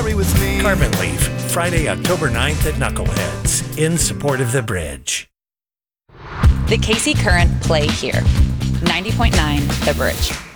Ferry with me. Carbon Leaf, Friday, October 9th at Knuckleheads, in support of the bridge. The KC Current play here. 90.9 The Bridge.